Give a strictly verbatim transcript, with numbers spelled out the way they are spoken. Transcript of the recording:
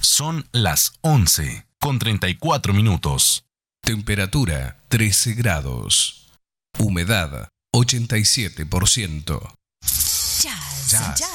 Son las once con treinta y cuatro minutos. Temperatura trece grados. Humedad ochenta y siete por ciento. Jazz. Jazz.